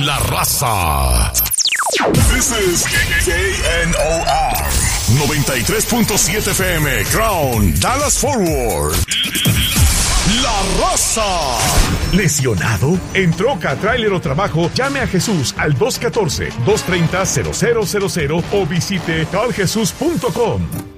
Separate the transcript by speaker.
Speaker 1: La Raza. This is KNOR 93.7 FM, Crown, Dallas Forward. La Raza. ¿Lesionado? ¿En troca, tráiler o trabajo? Llame a Jesús al 214-230-0000 o visite carljesus.com.